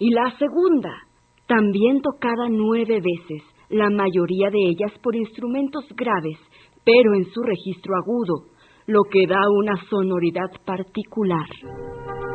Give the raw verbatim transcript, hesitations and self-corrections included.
Y la segunda, también tocada nueve veces, la mayoría de ellas por instrumentos graves, pero en su registro agudo, lo que da una sonoridad particular.